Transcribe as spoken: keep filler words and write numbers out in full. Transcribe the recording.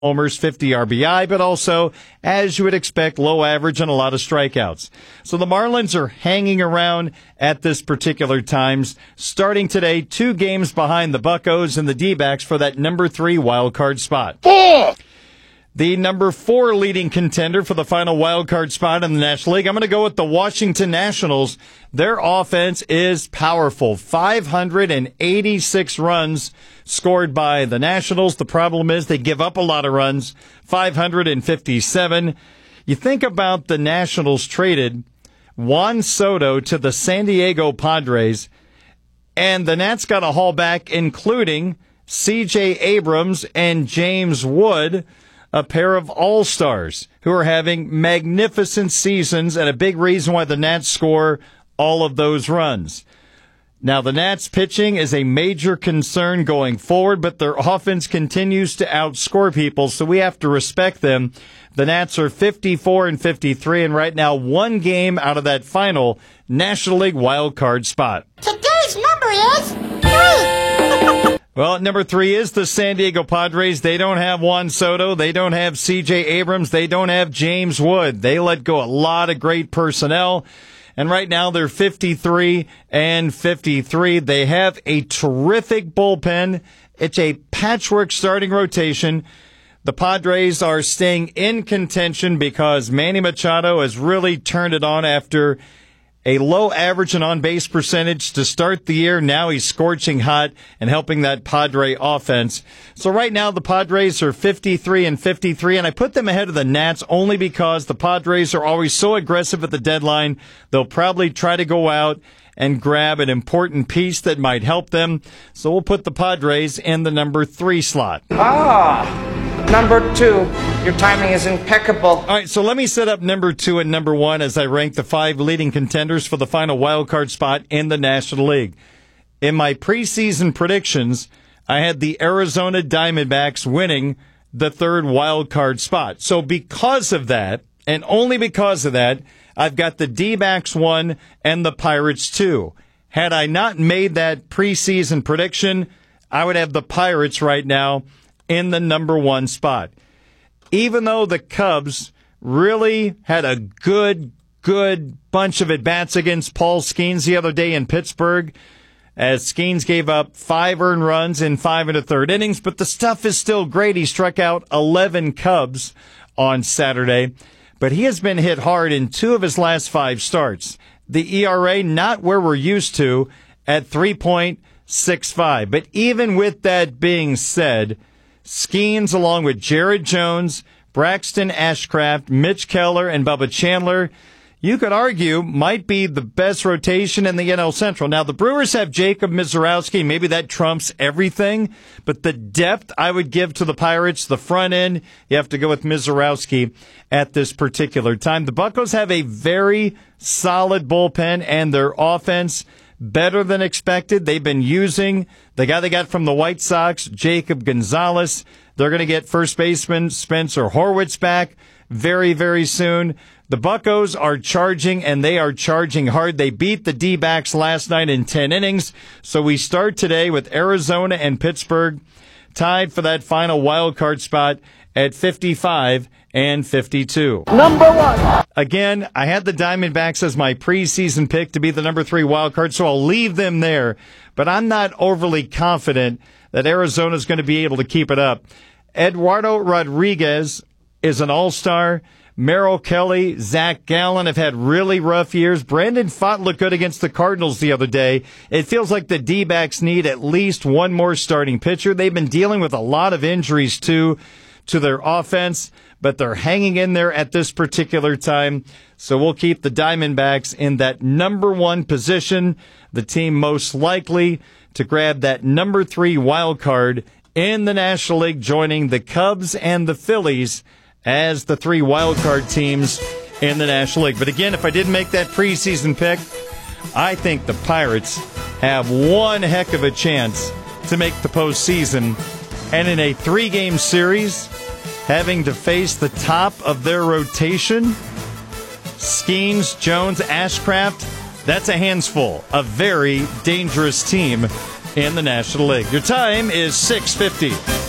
homers, fifty R B I, but also, as you would expect, low average and a lot of strikeouts. So the Marlins are hanging around at this particular times. Starting today, two games behind the Buccos and the D-backs for that number three wild card spot. Four. The number four leading contender for the final wild card spot in the National League, I'm going to go with the Washington Nationals. Their offense is powerful. five hundred eighty-six runs scored by the Nationals. The problem is they give up a lot of runs, five hundred fifty-seven. You think about the Nationals traded Juan Soto to the San Diego Padres, and the Nats got a haul back, including C J Abrams and James Wood, a pair of all-stars who are having magnificent seasons and a big reason why the Nats score all of those runs. Now, the Nats pitching is a major concern going forward, but their offense continues to outscore people, so we have to respect them. The Nats are fifty-four and fifty-three, and right now one game out of that final National League wild card spot. Today's number is three. Well, number three is the San Diego Padres. They don't have Juan Soto. They don't have C J Abrams. They don't have James Wood. They let go a lot of great personnel. And right now they're fifty-three and fifty-three. They have a terrific bullpen. It's a patchwork starting rotation. The Padres are staying in contention because Manny Machado has really turned it on after a low average and on-base percentage to start the year. Now he's scorching hot and helping that Padre offense. So right now the Padres are fifty-three and fifty-three, and I put them ahead of the Nats only because the Padres are always so aggressive at the deadline. They'll probably try to go out and grab an important piece that might help them. So we'll put the Padres in the number three slot. Ah. Number two, your timing is impeccable. All right, so let me set up number two and number one as I rank the five leading contenders for the final wild card spot in the National League. In my preseason predictions, I had the Arizona Diamondbacks winning the third wild card spot. So because of that, and only because of that, I've got the D-backs one and the Pirates two. Had I not made that preseason prediction, I would have the Pirates right now in the number one spot. Even though the Cubs really had a good, good bunch of at-bats against Paul Skeens the other day in Pittsburgh, as Skeens gave up five earned runs in five and a third innings, but the stuff is still great. He struck out eleven Cubs on Saturday, but he has been hit hard in two of his last five starts. The E R A not where we're used to at three point six five. But even with that being said, Skeens, along with Jared Jones, Braxton Ashcraft, Mitch Keller, and Bubba Chandler, you could argue might be the best rotation in the N L Central. Now, the Brewers have Jacob Mizorowski. Maybe that trumps everything. But the depth I would give to the Pirates, the front end, you have to go with Mizorowski at this particular time. The Buccos have a very solid bullpen, and their offense better than expected. They've been using the guy they got from the White Sox, Jacob Gonzalez. They're going to get first baseman Spencer Horwitz back very, very soon. The Buccos are charging, and they are charging hard. They beat the D-backs last night in ten innings. So we start today with Arizona and Pittsburgh tied for that final wild card spot at fifty-five and fifty-two. Number one. Again, I had the Diamondbacks as my preseason pick to be the number three wild card, so I'll leave them there. But I'm not overly confident that Arizona's going to be able to keep it up. Eduardo Rodriguez is an all-star. Merrill Kelly, Zach Gallen have had really rough years. Brandon Pfaadt looked good against the Cardinals the other day. It feels like the D-backs need at least one more starting pitcher. They've been dealing with a lot of injuries, too, to their offense, but they're hanging in there at this particular time. So we'll keep the Diamondbacks in that number one position, the team most likely to grab that number three wild card in the National League, joining the Cubs and the Phillies as the three wild card teams in the National League. But again, if I didn't make that preseason pick, I think the Pirates have one heck of a chance to make the postseason. And in a three-game series, having to face the top of their rotation, Skeens, Jones, Ashcraft, that's a hands full. A very dangerous team in the National League. Your time is six fifty.